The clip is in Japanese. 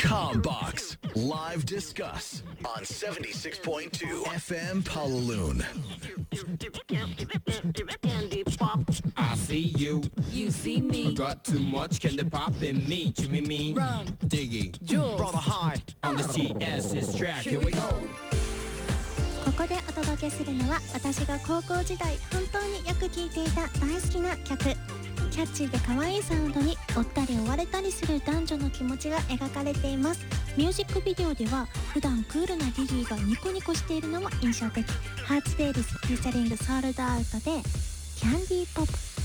Combox Live Discuss on 76.2 FM Palaloon. I see you, You see me. got too much candy pop in me. Jimmy me, Rum. Diggy, Jules. Brother High on the TS's track. Here we go. ここでお届けするのは私が高校時代本当によく聴いていた大好きな曲。キャッチーで可愛いサウンドに追ったり追われたりする男女の気持ちが描かれています。ミュージックビデオでは普段クールなディギーがニコニコしているのも印象的。ハーツベイルスフィーチャリングソールドアウトでキャンディーポップ。